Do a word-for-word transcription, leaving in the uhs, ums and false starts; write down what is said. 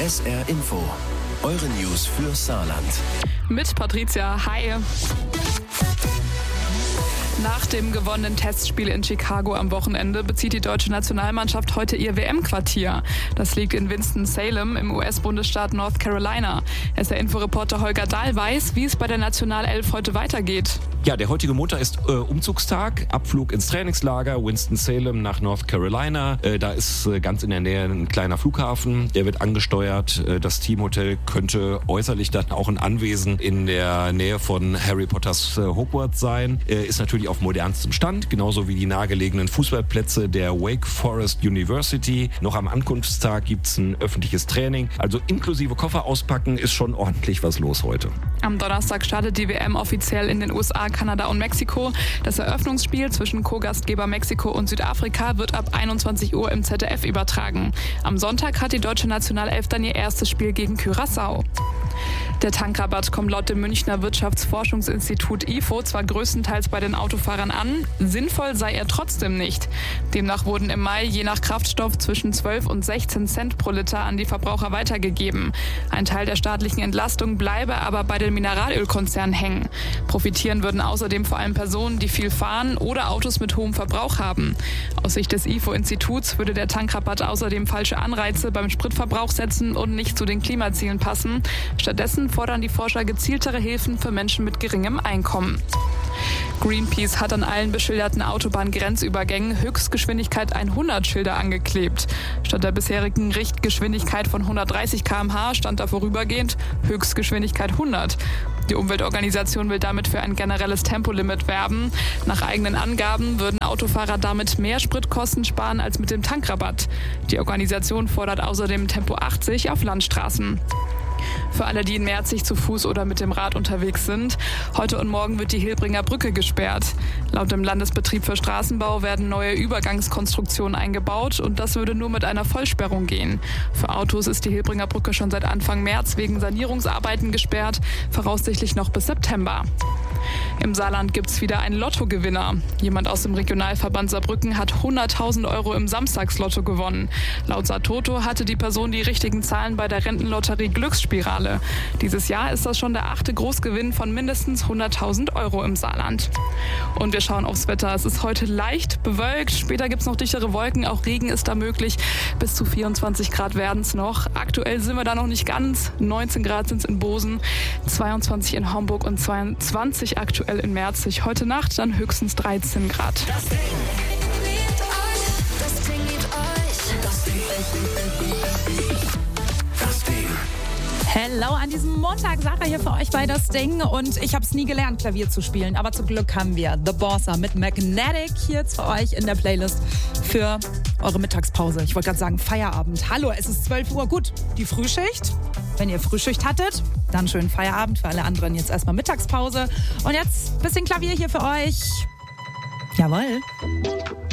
S R Info, eure News für Saarland. Mit Patricia, hi. Nach dem gewonnenen Testspiel in Chicago am Wochenende bezieht die deutsche Nationalmannschaft heute ihr W M-Quartier. Das liegt in Winston-Salem im U S-Bundesstaat North Carolina. S R-Inforeporter Holger Dahl weiß, wie es bei der Nationalelf heute weitergeht. Ja, der heutige Montag ist äh, Umzugstag, Abflug ins Trainingslager Winston-Salem nach North Carolina. Äh, da ist äh, ganz in der Nähe ein kleiner Flughafen, der wird angesteuert. Äh, das Teamhotel könnte äußerlich dann auch ein Anwesen in der Nähe von Harry Potters äh, Hogwarts sein. Äh, ist natürlich auf modernstem Stand, genauso wie die nahegelegenen Fußballplätze der Wake Forest University. Noch am Ankunftstag gibt's ein öffentliches Training. Also inklusive Koffer auspacken ist schon ordentlich was los heute. Am Donnerstag startet die W M offiziell in den U S A, Kanada und Mexiko. Das Eröffnungsspiel zwischen Co-Gastgeber Mexiko und Südafrika wird ab einundzwanzig Uhr im Z D F übertragen. Am Sonntag hat die deutsche Nationalelf dann ihr erstes Spiel gegen Curaçao. Der Tankrabatt kommt laut dem Münchner Wirtschaftsforschungsinstitut I F O zwar größtenteils bei den Autofahrern an, sinnvoll sei er trotzdem nicht. Demnach wurden im Mai je nach Kraftstoff zwischen zwölf und sechzehn Cent pro Liter an die Verbraucher weitergegeben. Ein Teil der staatlichen Entlastung bleibe aber bei den Mineralölkonzernen hängen. Profitieren würden außerdem vor allem Personen, die viel fahren oder Autos mit hohem Verbrauch haben. Aus Sicht des I F O-Instituts würde der Tankrabatt außerdem falsche Anreize beim Spritverbrauch setzen und nicht zu den Klimazielen passen. Stattdessen fordern die Forscher gezieltere Hilfen für Menschen mit geringem Einkommen. Greenpeace hat an allen beschilderten Autobahngrenzübergängen Höchstgeschwindigkeit hundert Schilder angeklebt. Statt der bisherigen Richtgeschwindigkeit von hundertdreißig Kilometer pro Stunde stand da vorübergehend Höchstgeschwindigkeit hundert. Die Umweltorganisation will damit für ein generelles Tempolimit werben. Nach eigenen Angaben würden Autofahrer damit mehr Spritkosten sparen als mit dem Tankrabatt. Die Organisation fordert außerdem Tempo achtzig auf Landstraßen. Für alle, die in Merzig zu Fuß oder mit dem Rad unterwegs sind, heute und morgen wird die Hilbringer Brücke gesperrt. Laut dem Landesbetrieb für Straßenbau werden neue Übergangskonstruktionen eingebaut und das würde nur mit einer Vollsperrung gehen. Für Autos ist die Hilbringer Brücke schon seit Anfang März wegen Sanierungsarbeiten gesperrt, voraussichtlich noch bis September. Im Saarland gibt's wieder einen Lottogewinner. Jemand aus dem Regionalverband Saarbrücken hat hunderttausend Euro im Samstagslotto gewonnen. Laut Saartoto hatte die Person die richtigen Zahlen bei der Rentenlotterie Glücksspirale. Dieses Jahr ist das schon der achte Großgewinn von mindestens hunderttausend Euro im Saarland. Und wir schauen aufs Wetter. Es ist heute leicht bewölkt. Später gibt's noch dichtere Wolken. Auch Regen ist da möglich. Bis zu vierundzwanzig Grad werden's noch. Aktuell sind wir da noch nicht ganz. neunzehn Grad sind's in Bosen, zweiundzwanzig in Homburg und zweiundzwanzig aktuell in Merzig. Heute Nacht dann höchstens dreizehn Grad. Das Ding liebt euch, das Ding liebt euch, das Ding, Das Ding. Hello an diesem Montag, Sarah hier für euch bei Das Ding und ich habe es nie gelernt, Klavier zu spielen, aber zum Glück haben wir The Bosser mit Magnetic hier jetzt für euch in der Playlist für eure Mittagspause. Ich wollte gerade sagen Feierabend. Hallo, es ist zwölf Uhr, gut, die Frühschicht. Wenn ihr Frühschicht hattet, dann schönen Feierabend. Für alle anderen jetzt erstmal Mittagspause. Und jetzt ein bisschen Klavier hier für euch. Jawohl.